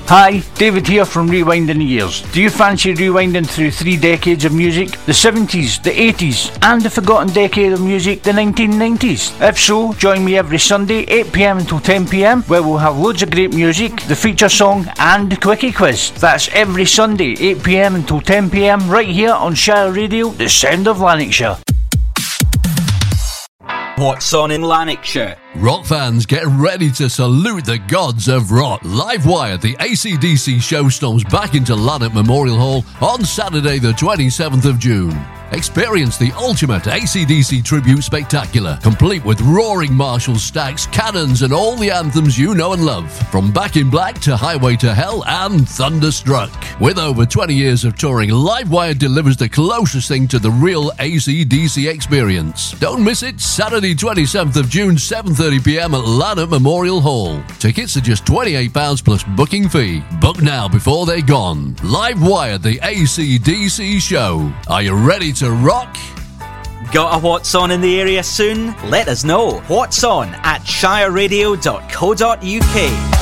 Hi, David here from Rewinding the Years. Do you fancy rewinding through 3 decades of music? The 70s, the 80s, and the forgotten decade of music, the 1990s? If so, join me every Sunday, 8pm until 10pm, where we'll have loads of great music, the feature song, and the quickie quiz. That's every Sunday, 8pm until 10pm, right here on Shire Radio, the sound of Lanarkshire. What's on in Lanarkshire? Rock fans, get ready to salute the gods of rock. Livewire, the AC/DC show storms back into Lanark Memorial Hall on Saturday the 27th of June. Experience the ultimate AC/DC tribute spectacular, complete with roaring Marshall stacks, cannons and all the anthems you know and love. From Back in Black to Highway to Hell and Thunderstruck. With over 20 years of touring, Livewire delivers the closest thing to the real AC/DC experience. Don't miss it, Saturday 27th of June, 7:30pm at Lanark Memorial Hall. Tickets are just £28 plus booking fee. Book now before they're gone. Livewire, the AC/DC show. Are you ready to rock? Got a What's On in the area soon? Let us know. What's On at shireradio.co.uk.